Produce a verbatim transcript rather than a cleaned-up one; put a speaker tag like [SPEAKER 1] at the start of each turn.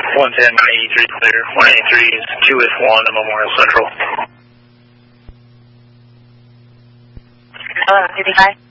[SPEAKER 1] one ten, one eighty-three clear. one eighty-three is two with one at Memorial Central.
[SPEAKER 2] Hello, fifty-five.